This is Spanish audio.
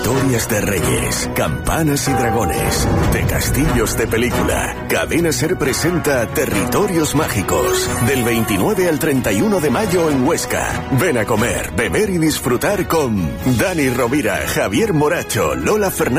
historias de reyes, campanas y dragones, de castillos de película. Cadena Ser presenta Territorios Mágicos, del 29 al 31 de mayo en Huesca. Ven a comer, beber y disfrutar con Dani Rovira, Javier Moracho, Lola Fernández